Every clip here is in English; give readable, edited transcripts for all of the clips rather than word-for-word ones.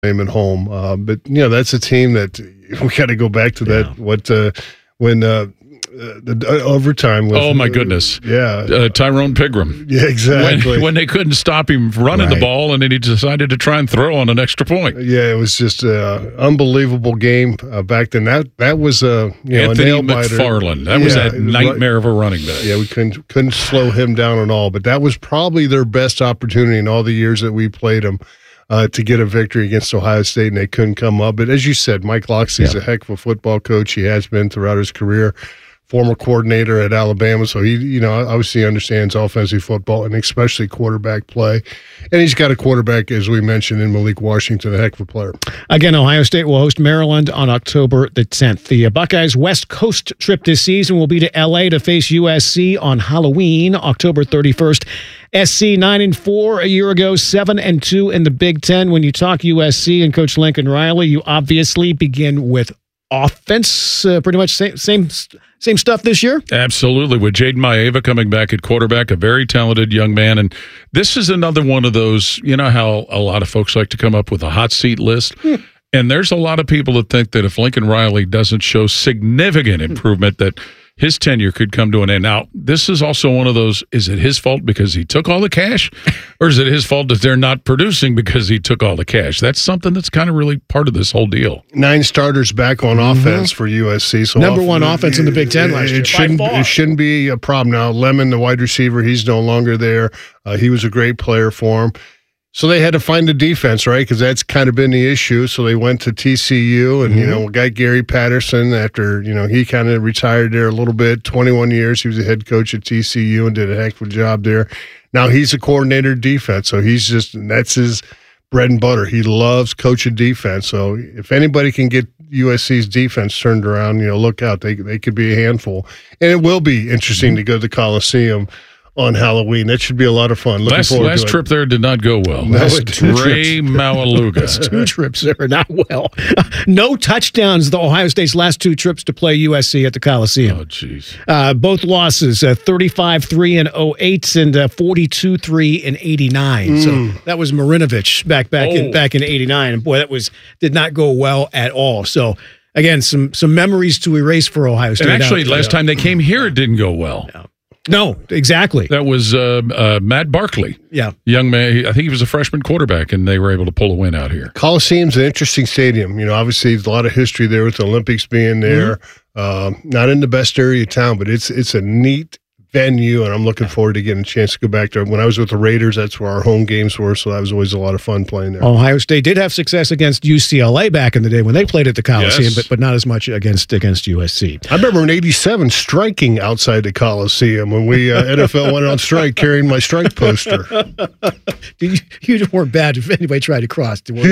name at home. But that's a team that we got to go back to that. When the overtime was. Oh my goodness! Tyrone Pigram. Yeah, exactly. When they couldn't stop him running the ball, and then he decided to try and throw on an extra point. Yeah, it was just an unbelievable game back then. That was Anthony a nail biter. McFarland. That was a nightmare of a running back. Yeah, we couldn't slow him down at all. But that was probably their best opportunity in all the years that we played them. To get a victory against Ohio State, and they couldn't come up. But as you said, Mike Locksley's a heck of a football coach. He has been throughout his career, former coordinator at Alabama, so he, obviously understands offensive football and especially quarterback play. And he's got a quarterback, as we mentioned, in Malik Washington, a heck of a player. Again, Ohio State will host Maryland on October the 10th. The Buckeyes' West Coast trip this season will be to L.A. to face USC on Halloween, October 31st. SC 9-4 a year ago, 7-2 in the Big Ten. When you talk USC and Coach Lincoln Riley, you obviously begin with offense, pretty much same stuff this year? Absolutely. With Jaden Maeva coming back at quarterback, a very talented young man. And this is another one of those, you know how a lot of folks like to come up with a hot seat list? And there's a lot of people that think that if Lincoln Riley doesn't show significant improvement, that his tenure could come to an end. Now, this is also one of those, is it his fault because he took all the cash? Or is it his fault that they're not producing because he took all the cash? That's something that's kind of really part of this whole deal. 9 starters back on offense for USC. So number one offense in the Big Ten last year. It shouldn't be a problem. Now, Lemon, the wide receiver, he's no longer there. He was a great player for him. So they had to find a defense, right? Because that's kind of been the issue. So they went to TCU and, got Gary Patterson after, he kind of retired there a little bit. 21 years. He was a head coach at TCU and did a heck of a job there. Now he's a coordinator of defense. So that's his bread and butter. He loves coaching defense. So if anybody can get USC's defense turned around, look out. They could be a handful. And it will be interesting to go to the Coliseum on Halloween. That should be a lot of fun. Last trip there did not go well. No, Ray Maualuga. Last 2 trips there, not well. No touchdowns, the Ohio State's last 2 trips to play USC at the Coliseum. Oh, jeez. Both losses, 35-3 in 08 and 42-3 in 89. So that was Marinovich back in 89. And boy, did not go well at all. So again, some memories to erase for Ohio State. And actually, last time they came here, it didn't go well. Yeah. No, exactly. That was Matt Barkley. Yeah. Young man. I think he was a freshman quarterback, and they were able to pull a win out here. Coliseum's an interesting stadium. Obviously, there's a lot of history there with the Olympics being there. Not in the best area of town, but it's a neat venue, and I'm looking forward to getting a chance to go back there. When I was with the Raiders, that's where our home games were, so that was always a lot of fun playing there. Ohio State did have success against UCLA back in the day when they played at the Coliseum, but not as much against USC. I remember in '87 striking outside the Coliseum when we NFL went on strike, carrying my strike poster. You weren't bad if anybody tried to cross. No.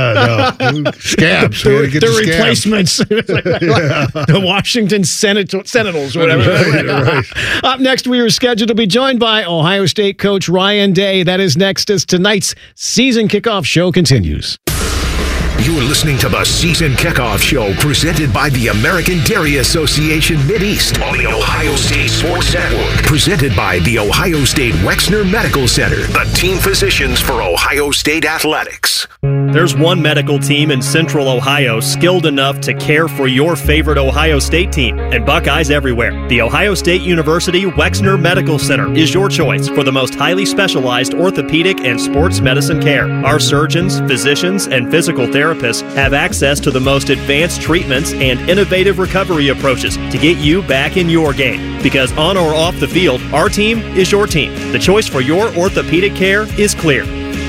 Scabs. The replacements. The Washington Sentinels, whatever. Right. Up next, we are scheduled to be joined by Ohio State coach Ryan Day. That is next as tonight's season kickoff show continues. You're listening to the Season Kickoff Show presented by the American Dairy Association Mideast on the Ohio State Sports Network. Presented by the Ohio State Wexner Medical Center, the team physicians for Ohio State athletics. There's one medical team in Central Ohio skilled enough to care for your favorite Ohio State team, and Buckeyes everywhere. The Ohio State University Wexner Medical Center is your choice for the most highly specialized orthopedic and sports medicine care. Our surgeons, physicians, and physical therapists have access to the most advanced treatments and innovative recovery approaches to get you back in your game. Because on or off the field, our team is your team. The choice for your orthopedic care is clear.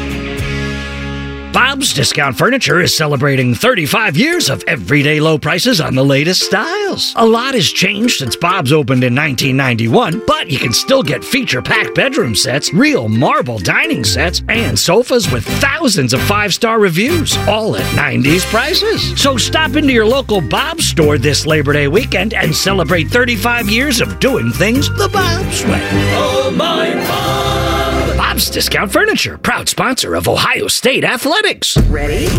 Bob's Discount Furniture is celebrating 35 years of everyday low prices on the latest styles. A lot has changed since Bob's opened in 1991, but you can still get feature-packed bedroom sets, real marble dining sets, and sofas with thousands of 5-star reviews, all at 90s prices. So stop into your local Bob's store this Labor Day weekend and celebrate 35 years of doing things the Bob's way. Oh, my Bob! Bob's Discount Furniture, proud sponsor of Ohio State Athletics. Ready?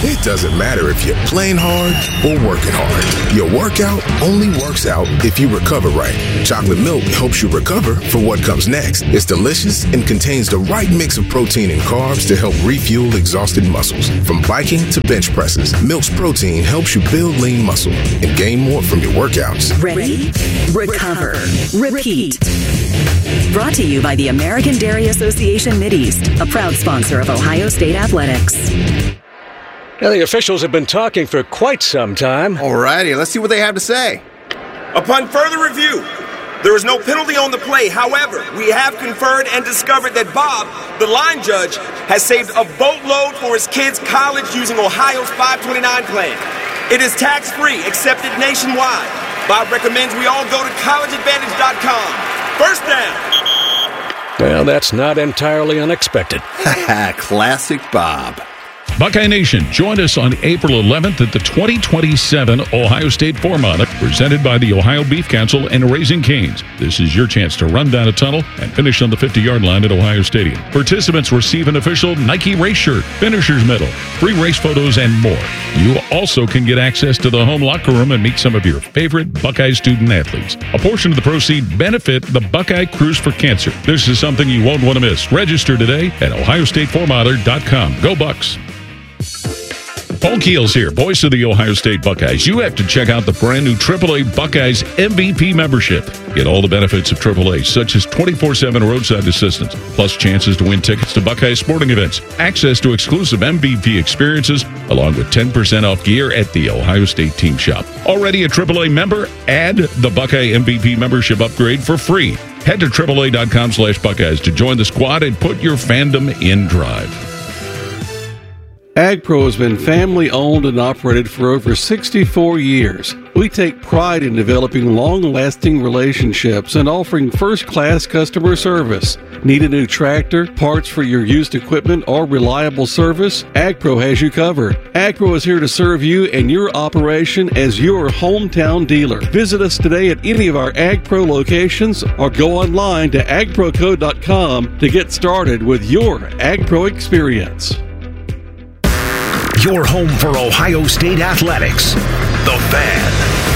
It doesn't matter if you're playing hard or working hard. Your workout only works out if you recover right. Chocolate milk helps you recover for what comes next. It's delicious and contains the right mix of protein and carbs to help refuel exhausted muscles. From biking to bench presses, Milk's protein helps you build lean muscle and gain more from your workouts. Ready? Recover. Repeat. Brought to you by the American Dairy Association Mideast, a proud sponsor of Ohio State Athletics. Now, the officials have been talking for quite some time. Alrighty, let's see what they have to say. Upon further review, there is no penalty on the play. However, we have conferred and discovered that Bob, the line judge, has saved a boatload for his kids' college using Ohio's 529 plan. It is tax-free, accepted nationwide. Bob recommends we all go to collegeadvantage.com. First down. Well, that's not entirely unexpected. Classic Bob. Buckeye Nation, join us on April 11th at the 2027 Ohio State Four-Mile, presented by the Ohio Beef Council and Raising Cane's. This is your chance to run down a tunnel and finish on the 50-yard line at Ohio Stadium. Participants receive an official Nike race shirt, finisher's medal, free race photos, and more. You also can get access to the home locker room and meet some of your favorite Buckeye student athletes. A portion of the proceeds benefit the Buckeye Cruise for Cancer. This is something you won't want to miss. Register today at ohiostatefourmiler.com. Go Bucks! Paul Keels here, voice of the Ohio State Buckeyes. You have to check out the brand new AAA Buckeyes MVP membership. Get all the benefits of AAA, such as 24/7 roadside assistance, plus chances to win tickets to Buckeye sporting events, access to exclusive MVP experiences, along with 10% off gear at the Ohio State Team Shop. Already a AAA member? Add the Buckeye MVP membership upgrade for free. Head to AAA.com/Buckeyes to join the squad and put your fandom in drive. AgPro has been family-owned and operated for over 64 years. We take pride in developing long-lasting relationships and offering first-class customer service. Need a new tractor, parts for your used equipment, or reliable service? AgPro has you covered. AgPro is here to serve you and your operation as your hometown dealer. Visit us today at any of our AgPro locations or go online to agproco.com to get started with your AgPro experience. Your home for Ohio State athletics. The Fan.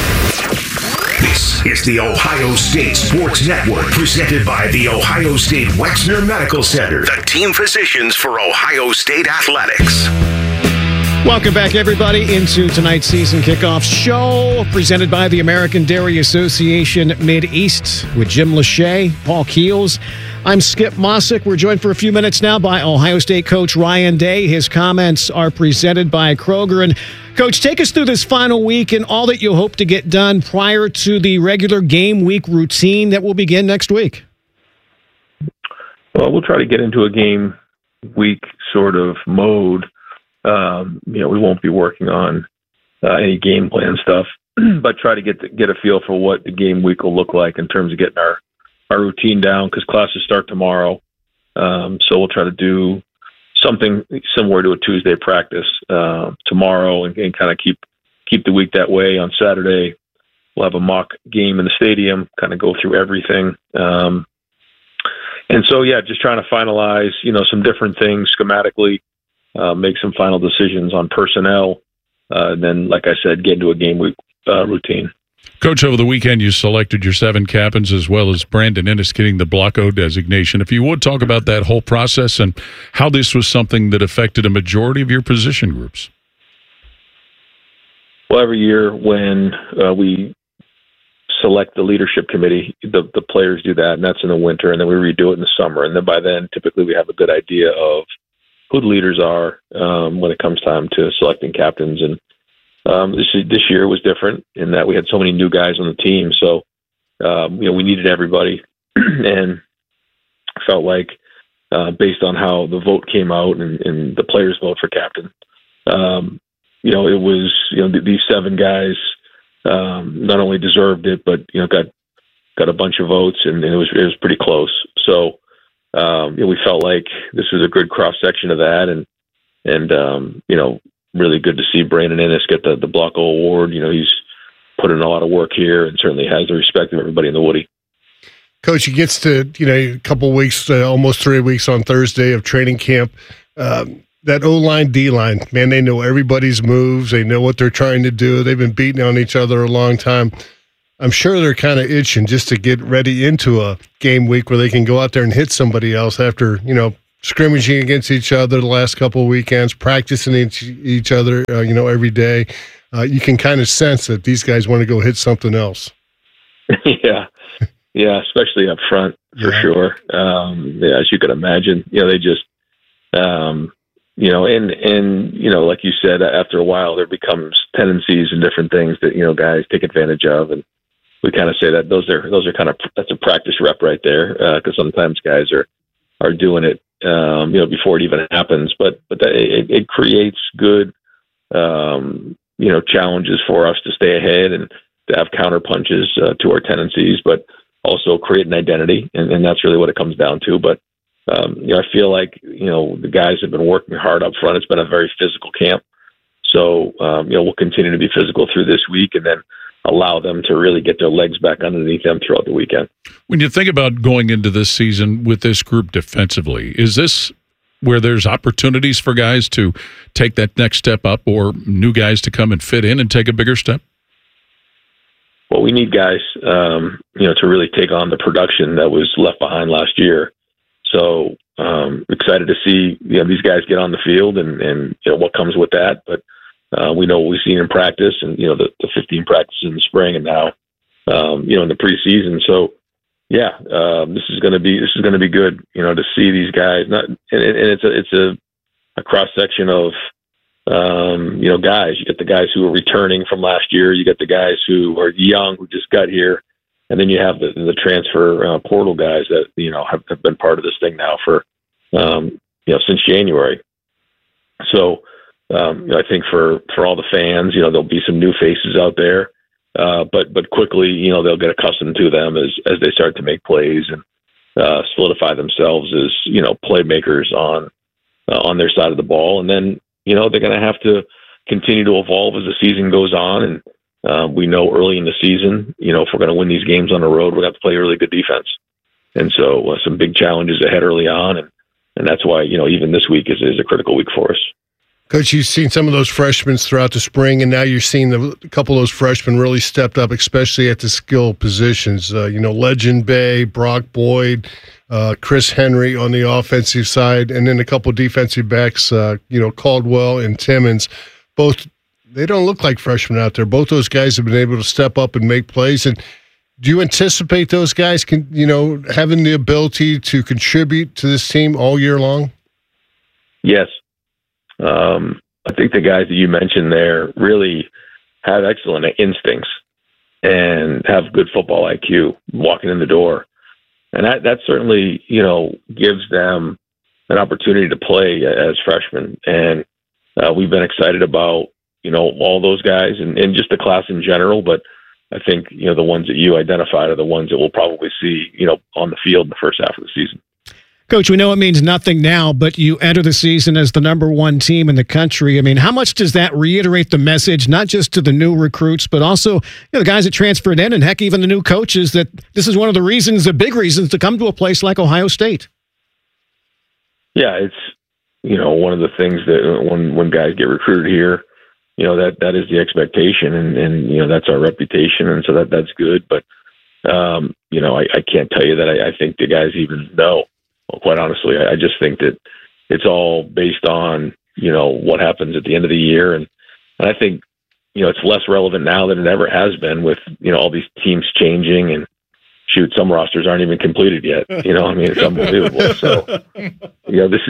This is the Ohio State Sports Network, presented by the Ohio State Wexner Medical Center, the team physicians for Ohio State athletics. Welcome back, everybody, into tonight's season kickoff show, presented by the American Dairy Association Mideast with Jim Lachey, Paul Keels. I'm Skip Mossick. We're joined for a few minutes now by Ohio State coach Ryan Day. His comments are presented by Kroger. And, Coach, take us through this final week and all that you hope to get done prior to the regular game week routine that will begin next week. Well, we'll try to get into a game week sort of mode. We won't be working on any game plan stuff, but try to get a feel for what the game week will look like in terms of getting our routine down, because classes start tomorrow. So we'll try to do something similar to a Tuesday practice tomorrow and kind of keep the week that way. On Saturday, we'll have a mock game in the stadium, kind of go through everything. And so, just trying to finalize, some different things schematically, make some final decisions on personnel. And then, like I said, get into a game week routine. Coach, over the weekend, you selected your 7 captains as well as Brandon Inniss getting the Block O designation. If you would talk about that whole process and how this was something that affected a majority of your position groups. Well, every year when we select the leadership committee, the players do that, and that's in the winter, and then we redo it in the summer. And then by then, typically we have a good idea of who the leaders are when it comes time to selecting captains. And this year was different in that we had so many new guys on the team. So, we needed everybody and felt like based on how the vote came out and the players vote for captain, it was, these 7 guys not only deserved it, but, got a bunch of votes and it was pretty close. So, we felt like this was a good cross section of that and really good to see Brandon Inniss get the Block O award. He's put in a lot of work here and certainly has the respect of everybody in the Woody. Coach, he gets to, a couple weeks, almost 3 weeks on Thursday of training camp. that O-line, D-line, man, they know everybody's moves. They know what they're trying to do. They've been beating on each other a long time. I'm sure they're kind of itching just to get ready into a game week where they can go out there and hit somebody else after, scrimmaging against each other the last couple of weekends, practicing each other, every day. You can kind of sense that these guys want to go hit something else. Yeah, especially up front for sure. As you can imagine, they just, and like you said, after a while there becomes tendencies and different things that guys take advantage of, and we kind of say that those are that's a practice rep right there, because sometimes guys are doing it before it even happens, but it creates good challenges for us to stay ahead and to have counter punches to our tendencies, but also create an identity, and that's really what it comes down to. But I feel like the guys have been working hard up front. It's been a very physical camp, so we'll continue to be physical through this week, and then allow them to really get their legs back underneath them throughout the weekend. When you think about going into this season with this group defensively, is this where there's opportunities for guys to take that next step up, or new guys to come and fit in and take a bigger step? Well, we need guys, to really take on the production that was left behind last year. So excited to see these guys get on the field and what comes with that. But we know what we've seen in practice, and the 15 practices in the spring, and now in the preseason. So this is going to be good. To see these guys. It's a cross section of guys. You get the guys who are returning from last year. You get the guys who are young, who just got here, and then you have the transfer portal guys that have been part of this thing now for since January. So I think for all the fans, there'll be some new faces out there, but quickly they'll get accustomed to them as they start to make plays and solidify themselves as playmakers on their side of the ball, and then they're going to have to continue to evolve as the season goes on. And we know early in the season, if we're going to win these games on the road, we're going to have to play really good defense. And so some big challenges ahead early on. And that's why, even this week is a critical week for us. Coach, you've seen some of those freshmen throughout the spring, and now you're seeing a couple of those freshmen really stepped up, especially at the skill positions. Legend Bay, Brock Boyd, Chris Henry on the offensive side, and then a couple of defensive backs, Caldwell and Timmons. Both, they don't look like freshmen out there. Both those guys have been able to step up and make plays. And do you anticipate those guys having the ability to contribute to this team all year long? Yes. I think the guys that you mentioned there really have excellent instincts and have good football IQ walking in the door. And that certainly, gives them an opportunity to play as freshmen. And we've been excited about, all those guys and just the class in general. But I think, the ones that you identified are the ones that we'll probably see, on the field in the first half of the season. Coach, we know it means nothing now, but you enter the season as the number one team in the country. I mean, how much does that reiterate the message, not just to the new recruits, but also the guys that transferred in, and heck, even the new coaches, that this is one of the big reasons to come to a place like Ohio State? Yeah, it's, one of the things that when guys get recruited here, that is the expectation, and that's our reputation, and so that's good. But, I can't tell you that I think the guys even know. Well, quite honestly, I just think that it's all based on, what happens at the end of the year. And I think, it's less relevant now than it ever has been with, all these teams changing, and some rosters aren't even completed yet. It's unbelievable. So, this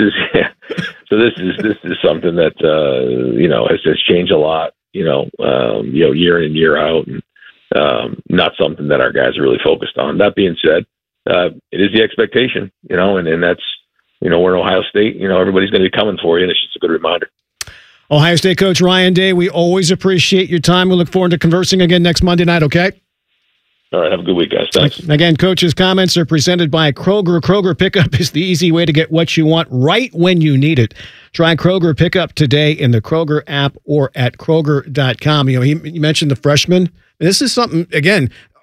is something that, has changed a lot, year in and year out, and not something that our guys are really focused on. That being said, it is the expectation, and that's, we're in Ohio State, everybody's going to be coming for you, and it's just a good reminder. Ohio State coach Ryan Day, we always appreciate your time. We look forward to conversing again next Monday night, okay? All right, have a good week, guys. Thanks. Again, coach's comments are presented by Kroger. Kroger Pickup is the easy way to get what you want right when you need it. Try Kroger Pickup today in the Kroger app or at Kroger.com. You mentioned the freshmen. This is something, again,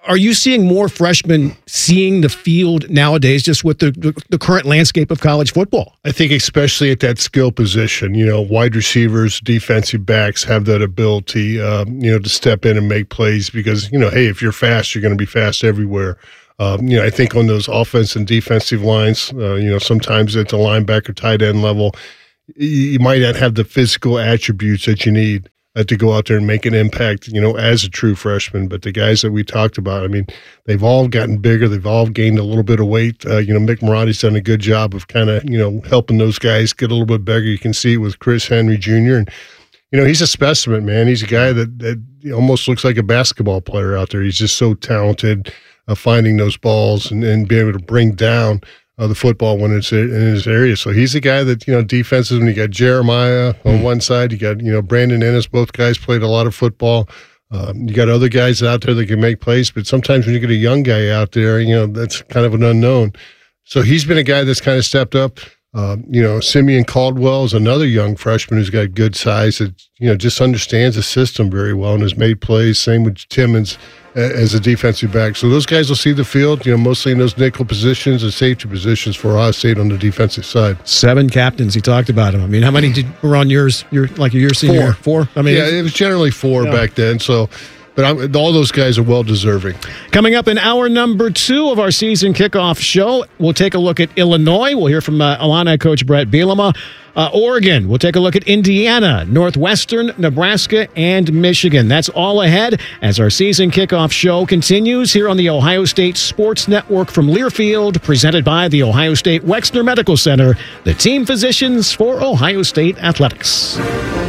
Are you seeing more freshmen seeing the field nowadays just with the current landscape of college football? I think especially at that skill position, wide receivers, defensive backs have that ability, to step in and make plays because, hey, if you're fast, you're going to be fast everywhere. I think on those offense and defensive lines, sometimes at the linebacker, tight end level, you might not have the physical attributes that you need to go out there and make an impact, as a true freshman. But the guys that we talked about, they've all gotten bigger. They've all gained a little bit of weight. Mick Marotti's done a good job of kind of, helping those guys get a little bit bigger. You can see it with Chris Henry Jr. And, he's a specimen, man. He's a guy that almost looks like a basketball player out there. He's just so talented finding those balls and being able to bring down the football when it's in his area. So he's a guy that, defenses, when you got Jeremiah on one side, you got, Brandon Ennis, both guys played a lot of football. You got other guys out there that can make plays, but sometimes when you get a young guy out there, that's kind of an unknown. So he's been a guy that's kind of stepped up. Simeon Caldwell is another young freshman who's got good size that, just understands the system very well and has made plays. Same with Timmons as a defensive back. So those guys will see the field, mostly in those nickel positions and safety positions for Ohio State on the defensive side. 7 captains. He talked about them. How many were on yours? Your senior? 4? Yeah, it was generally 4 back then. So, but all those guys are well deserving. Coming up in hour number 2 of our season kickoff show, we'll take a look at Illinois. We'll hear from Illini coach Brett Bielema. Oregon, we'll take a look at Indiana, Northwestern, Nebraska, and Michigan. That's all ahead as our season kickoff show continues here on the Ohio State Sports Network from Learfield, presented by the Ohio State Wexner Medical Center, the team physicians for Ohio State athletics.